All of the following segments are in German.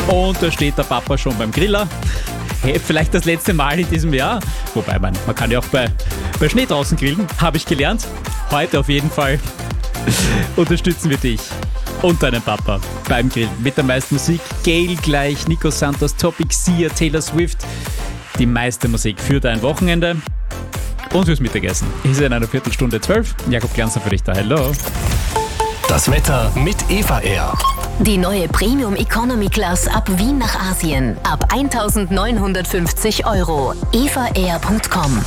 Und da steht der Papa schon beim Griller. Hey, vielleicht das letzte Mal in diesem Jahr. Wobei, man kann ja auch bei Schnee draußen grillen, habe ich gelernt. Heute auf jeden Fall unterstützen wir dich und deinen Papa beim Grillen. Mit der meisten Musik, Gail gleich, Nico Santos, Topic, Sia, Taylor Swift. Die meiste Musik für dein Wochenende und fürs Mittagessen. Ist in einer Viertelstunde 12. Jakob Glanzer für dich da. Hello. Das Wetter mit Eva Air. Die neue Premium Economy Class ab Wien nach Asien. Ab 1.950 €. evaair.com.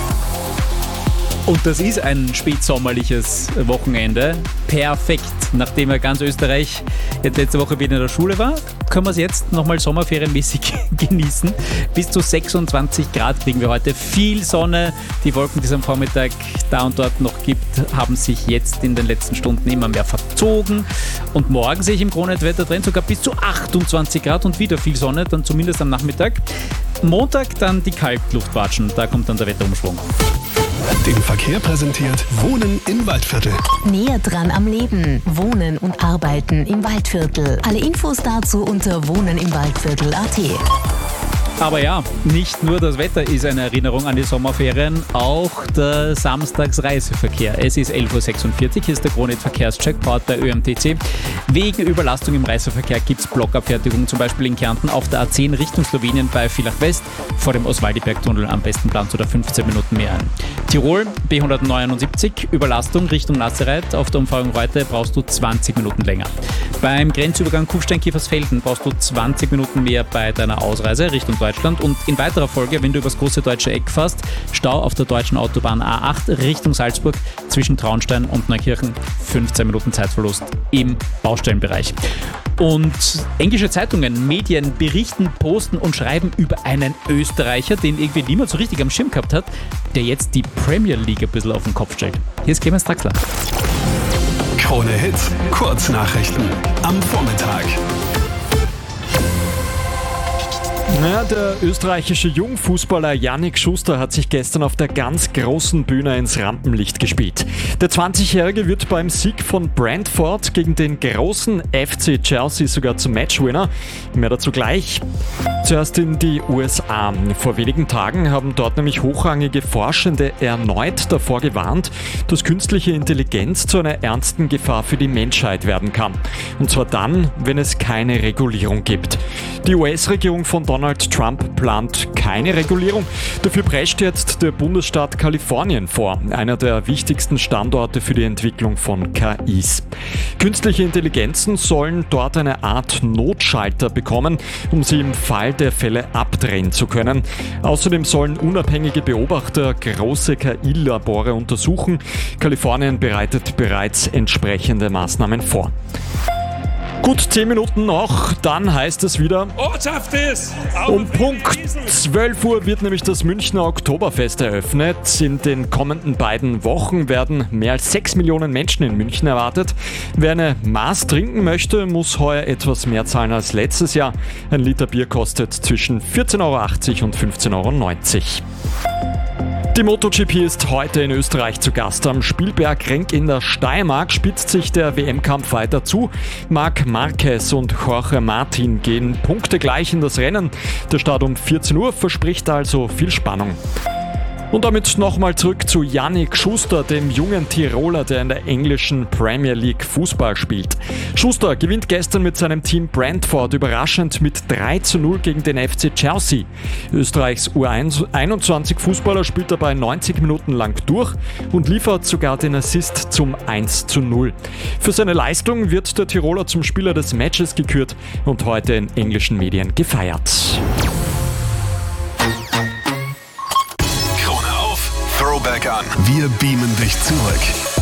Und das ist ein spätsommerliches Wochenende. Perfekt. Nachdem ja ganz Österreich jetzt letzte Woche wieder in der Schule war, können wir es jetzt nochmal sommerferienmäßig genießen. Bis zu 26 Grad kriegen wir heute. Viel Sonne. Die Wolken, die es am Vormittag da und dort noch gibt, haben sich jetzt in den letzten Stunden immer mehr verzogen. Und morgen sehe ich im Kronenwetter-Trend sogar bis zu 28 Grad und wieder viel Sonne, dann zumindest am Nachmittag. Montag dann die Kaltluftwatschen. Da kommt dann der Wetterumschwung. Den Verkehr präsentiert Wohnen im Waldviertel. Näher dran am Leben. Wohnen und Arbeiten im Waldviertel. Alle Infos dazu unter wohnenimwaldviertel.at. Aber ja, nicht nur das Wetter ist eine Erinnerung an die Sommerferien, auch der Samstagsreiseverkehr. Es ist 11.46 Uhr, hier ist der Kronit-Verkehrscheck, powered bei ÖMTC. Wegen Überlastung im Reiseverkehr gibt es Blockabfertigung, zum Beispiel in Kärnten auf der A10 Richtung Slowenien bei Villach West, vor dem Oswaldiberg-Tunnel am besten plant oder 15 Minuten mehr ein. Tirol, B179, Überlastung Richtung Nazareth, auf der Umfahrung Reute brauchst du 20 Minuten länger. Beim Grenzübergang Kufstein-Kiefersfelden brauchst du 20 Minuten mehr bei deiner Ausreise Richtung Deutschland und in weiterer Folge, wenn du übers große deutsche Eck fährst, Stau auf der deutschen Autobahn A8 Richtung Salzburg zwischen Traunstein und Neukirchen, 15 Minuten Zeitverlust im Baustellenbereich. Und englische Zeitungen, Medien berichten, posten und schreiben über einen Österreicher, den irgendwie niemand so richtig am Schirm gehabt hat, der jetzt die Premier League ein bisschen auf den Kopf stellt. Hier ist Clemens Draxler. Krone Hits, Kurznachrichten am Vormittag. Ja, der österreichische Jungfußballer Yannick Schuster hat sich gestern auf der ganz großen Bühne ins Rampenlicht gespielt. Der 20-Jährige wird beim Sieg von Brentford gegen den großen FC Chelsea sogar zum Matchwinner. Mehr dazu gleich. Zuerst in die USA. Vor wenigen Tagen haben dort nämlich hochrangige Forschende erneut davor gewarnt, dass künstliche Intelligenz zu einer ernsten Gefahr für die Menschheit werden kann. Und zwar dann, wenn es keine Regulierung gibt. Die US-Regierung von Donald Trump plant keine Regulierung. Dafür prescht jetzt der Bundesstaat Kalifornien vor, einer der wichtigsten Standorte für die Entwicklung von KIs. Künstliche Intelligenzen sollen dort eine Art Notschalter bekommen, um sie im Fall der Fälle abdrehen zu können. Außerdem sollen unabhängige Beobachter große KI-Labore untersuchen. Kalifornien bereitet bereits entsprechende Maßnahmen vor. Gut 10 Minuten noch, dann heißt es wieder, Ortschaft ist! Um Punkt 12 Uhr wird nämlich das Münchner Oktoberfest eröffnet. In den kommenden beiden Wochen werden mehr als 6 Millionen Menschen in München erwartet. Wer eine Maß trinken möchte, muss heuer etwas mehr zahlen als letztes Jahr. Ein Liter Bier kostet zwischen 14,80 € und 15,90 €. Die MotoGP ist heute in Österreich zu Gast. Am Spielberg Renk in der Steiermark spitzt sich der WM-Kampf weiter zu. Marc Marquez und Jorge Martin gehen punktegleich in das Rennen. Der Start um 14 Uhr verspricht also viel Spannung. Und damit nochmal zurück zu Yannick Schuster, dem jungen Tiroler, der in der englischen Premier League Fußball spielt. Schuster gewinnt gestern mit seinem Team Brentford überraschend mit 3:0 gegen den FC Chelsea. Österreichs U21-Fußballer spielt dabei 90 Minuten lang durch und liefert sogar den Assist zum 1:0. Für seine Leistung wird der Tiroler zum Spieler des Matches gekürt und heute in englischen Medien gefeiert. Throwback an. Wir beamen dich zurück.